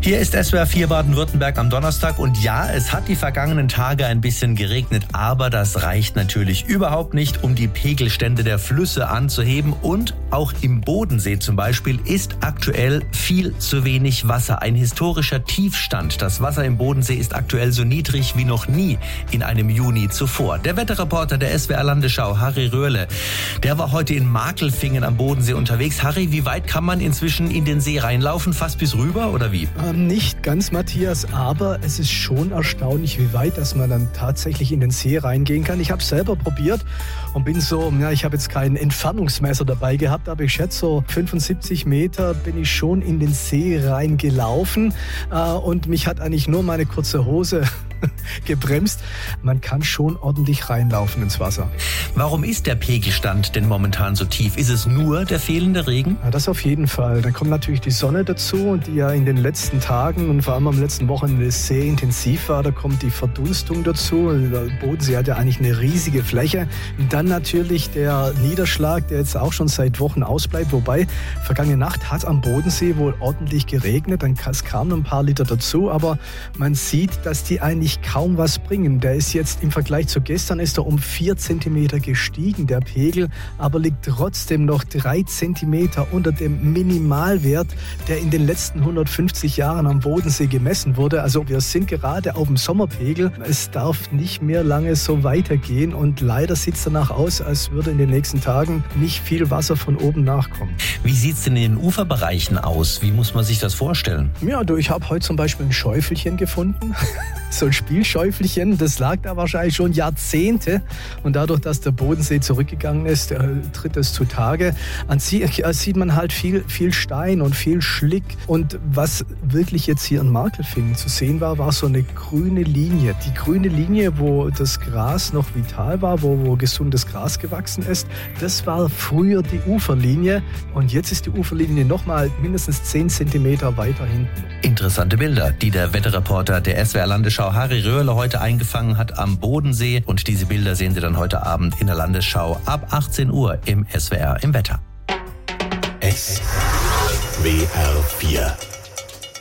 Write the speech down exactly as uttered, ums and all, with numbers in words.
Hier ist S W R vier Baden-Württemberg am Donnerstag und ja, es hat die vergangenen Tage ein bisschen geregnet, aber das reicht natürlich überhaupt nicht, um die Pegelstände der Flüsse anzuheben und auch im Bodensee zum Beispiel ist aktuell viel zu wenig Wasser. Ein historischer Tiefstand. Das Wasser im Bodensee ist aktuell so niedrig wie noch nie in einem Juni zuvor. Der Wetterreporter der S W R Landesschau, Harry Röhrle, der war heute in Markelfingen am Bodensee unterwegs. Harry, wie weit kann man inzwischen in den See reinlaufen? Fast bis rüber oder wie? Ähm, nicht ganz, Matthias, aber es ist schon erstaunlich, wie weit, dass man dann tatsächlich in den See reingehen kann. Ich habe es selber probiert und bin so, ja, ich habe jetzt kein Entfernungsmesser dabei gehabt, aber ich schätze so fünfundsiebzig Meter bin ich schon in den See reingelaufen äh, und mich hat eigentlich nur meine kurze Hose gebremst. Man kann schon ordentlich reinlaufen ins Wasser. Warum ist der Pegelstand denn momentan so tief? Ist es nur der fehlende Regen? Ja, das auf jeden Fall. Dann kommt natürlich die Sonne dazu, die ja in den letzten Tagen und vor allem am letzten Wochenende sehr intensiv war. Da kommt die Verdunstung dazu. Der Bodensee hat ja eigentlich eine riesige Fläche. Und dann natürlich der Niederschlag, der jetzt auch schon seit Wochen ausbleibt. Wobei, vergangene Nacht hat am Bodensee wohl ordentlich geregnet. Dann es kamen ein paar Liter dazu, aber man sieht, dass die eigentlich kaum was bringen. Der ist jetzt im Vergleich zu gestern ist er um vier Zentimeter gestiegen, der Pegel, aber liegt trotzdem noch drei Zentimeter unter dem Minimalwert, der in den letzten hundertfünfzig Jahren am Bodensee gemessen wurde. Also wir sind gerade auf dem Sommerpegel. Es darf nicht mehr lange so weitergehen und leider sieht es danach aus, als würde in den nächsten Tagen nicht viel Wasser von oben nachkommen. Wie sieht es denn in den Uferbereichen aus? Wie muss man sich das vorstellen? Ja, du, ich habe heute zum Beispiel ein Schäufelchen gefunden. So ein Spielschäufelchen, das lag da wahrscheinlich schon Jahrzehnte. Und dadurch, dass der Bodensee zurückgegangen ist, äh, tritt es zutage. An sie äh, sieht man halt viel, viel Stein und viel Schlick. Und was wirklich jetzt hier in Markelfingen zu sehen war, war so eine grüne Linie. Die grüne Linie, wo das Gras noch vital war, wo, wo gesundes Gras gewachsen ist, das war früher die Uferlinie. Und jetzt ist die Uferlinie nochmal mindestens zehn Zentimeter weiter hinten. Interessante Bilder, die der Wetterreporter der S W R Landesschau Harry Röhrle heute eingefangen hat am Bodensee. Und diese Bilder sehen Sie dann heute Abend in der Landesschau ab achtzehn Uhr im S W R im Wetter. S W R vier